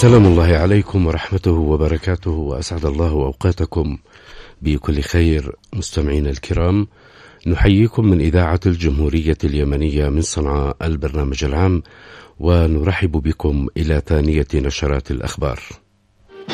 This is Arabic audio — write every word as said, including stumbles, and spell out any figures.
سلام الله عليكم ورحمته وبركاته، وأسعد الله أوقاتكم بكل خير. مستمعين الكرام، نحييكم من إذاعة الجمهورية اليمنية من صنعاء البرنامج العام، ونرحب بكم إلى ثانية نشرات الأخبار.